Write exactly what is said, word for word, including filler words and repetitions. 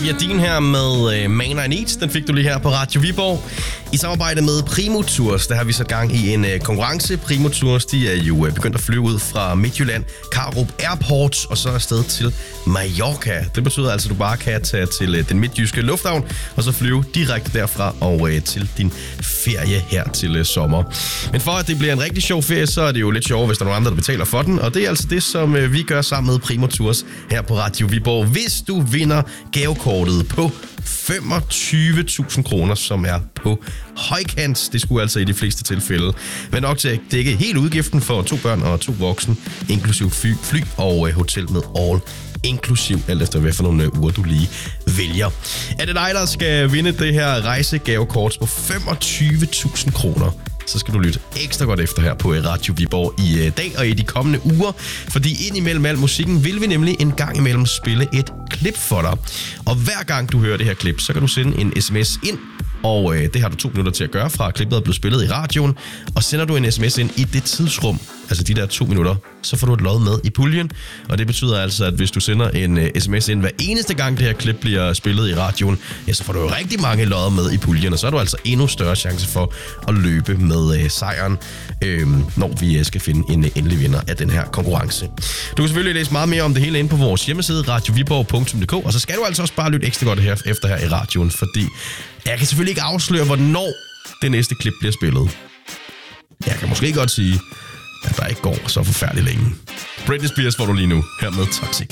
Jardin her med uh, Man I Need. Den fik du lige her på Radio Viborg. I samarbejde med Primo Tours, der har vi sat gang i en uh, konkurrence. Primo Tours, de er jo uh, begyndt at flyve ud fra Midtjylland, Karup Airport, og så afsted til Mallorca. Det betyder altså, at du bare kan tage til uh, den midtjyske lufthavn, og så flyve direkte derfra og uh, til din ferie her til uh, sommer. Men for at det bliver en rigtig sjov ferie, så er det jo lidt sjovere, hvis der er nogen andre, der betaler for den. Og det er altså det, som uh, vi gør sammen med Primo Tours her på Radio Viborg. Hvis du vinder gavekortet på femogtyve tusind kroner, som er på højkant. Det skulle altså i de fleste tilfælde være nok til at dække hele udgiften for to børn og to voksne, inklusiv fly, fly og øh, hotel med all inklusiv, alt efter hvad for nogle uger du lige vælger. Er det dig, der skal vinde det her rejsegavekort på femogtyve tusind kroner, så skal du lytte ekstra godt efter her på Radio Viborg i dag og i de kommende uger. Fordi ind imellem al musikken vil vi nemlig en gang imellem spille et klip for dig. Og hver gang du hører det her klip, så kan du sende en sms ind. Og øh, det har du to minutter til at gøre, fra klippet er blevet spillet i radioen. Og sender du en sms ind i det tidsrum, altså de der to minutter, så får du et lod med i puljen. Og det betyder altså, at hvis du sender en uh, sms ind hver eneste gang det her klip bliver spillet i radioen, ja, så får du jo rigtig mange lod med i puljen. Og så er du altså endnu større chance for at løbe med uh, sejren, øh, når vi uh, skal finde en uh, endelig vinder af den her konkurrence. Du kan selvfølgelig læse meget mere om det hele inde på vores hjemmeside, radio viborg punktum d k. Og så skal du altså også bare lytte ekstra godt her efter her i radioen, fordi jeg kan selvfølgelig ikke afsløre, hvornår det næste klip bliver spillet. Jeg kan måske godt sige, at der ikke går så forfærdeligt længe. Britney Spears får du lige nu, her med Toxic.